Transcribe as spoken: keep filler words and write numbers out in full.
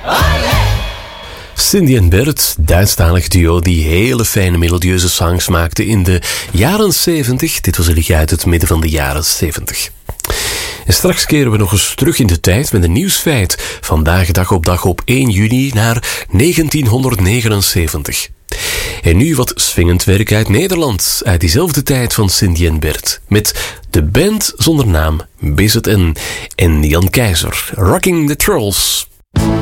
Cindy en Bert, Duitsstalig duo die hele fijne melodieuze songs maakten in de jaren zeventig. Dit was een liedje uit het midden van de jaren zeventig. En straks keren we nog eens terug in de tijd met een nieuwsfeit. Vandaag dag op dag op één juni naar negentienhonderdnegenenzeventig. En nu wat swingend werk uit Nederland, uit diezelfde tijd van Cindy en Bert. Met de band zonder naam, B Z N en Jan Keizer, Rocking the Trolls.